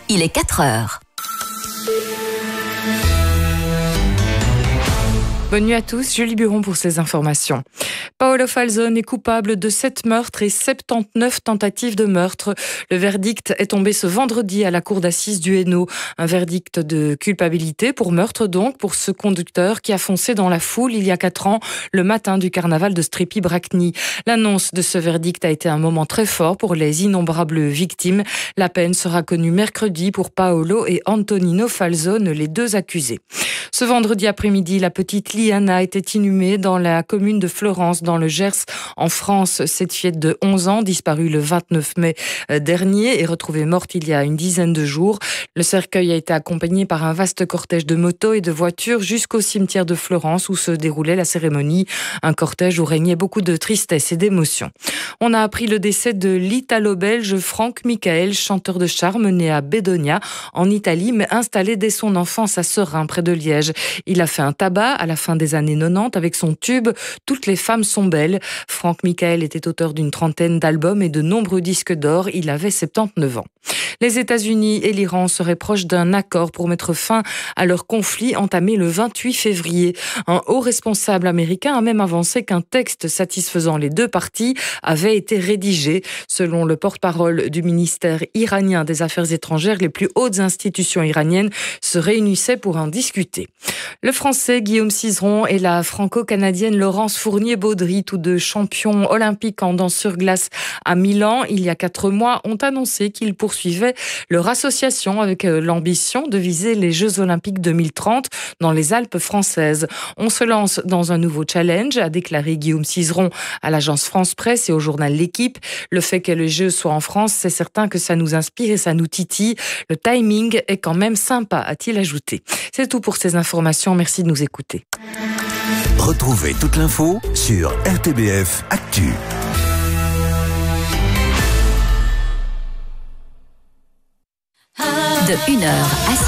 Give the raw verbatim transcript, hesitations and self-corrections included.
il est quatre heures. Bonne nuit à tous, Julie Buron pour ces informations. Paolo Falzone est coupable de sept meurtres et soixante-dix-neuf tentatives de meurtre. Le verdict est tombé ce vendredi à la cour d'assises du Hainaut. Un verdict de culpabilité pour meurtre donc pour ce conducteur qui a foncé dans la foule il y a quatre ans, le matin du carnaval de Strépy-Bracni. L'annonce de ce verdict a été un moment très fort pour les innombrables victimes. La peine sera connue mercredi pour Paolo et Antonino Falzone, les deux accusés. Ce vendredi après-midi, la petite Liana était inhumée dans la commune de Fleurance, dans le Gers, en France. Cette fillette de onze ans, disparue le vingt-neuf mai dernier et retrouvée morte il y a une dizaine de jours. Le cercueil a été accompagné par un vaste cortège de motos et de voitures jusqu'au cimetière de Fleurance où se déroulait la cérémonie. Un cortège où régnait beaucoup de tristesse et d'émotion. On a appris le décès de l'italo-belge Franck Michael, chanteur de charme né à Bedonia, en Italie, mais installé dès son enfance à Seraing, près de Liège. Il a fait un tabac à la fin des années quatre-vingt-dix avec son tube « Toutes les femmes sont belles ». Franck Michael était auteur d'une trentaine d'albums et de nombreux disques d'or. Il avait soixante-dix-neuf ans. Les États-Unis et l'Iran seraient proches d'un accord pour mettre fin à leur conflit entamé le vingt-huit février. Un haut responsable américain a même avancé qu'un texte satisfaisant les deux parties avait été rédigé. Selon le porte-parole du ministère iranien des Affaires étrangères, les plus hautes institutions iraniennes se réunissaient pour en discuter. Le Français Guillaume Cizeron et la Franco-Canadienne Laurence Fournier-Baudry, tous deux champions olympiques en danse sur glace à Milan il y a quatre mois, ont annoncé qu'ils poursuivaient leur association avec l'ambition de viser les Jeux Olympiques deux mille trente dans les Alpes françaises. On se lance dans un nouveau challenge, a déclaré Guillaume Cizeron à l'agence France Presse et au journal L'Équipe. Le fait que les Jeux soient en France, c'est certain que ça nous inspire et ça nous titille. Le timing est quand même sympa, a-t-il ajouté. C'est tout pour ces informations. Merci de nous écouter. Retrouvez toute l'info sur R T B F Actu. De une heure à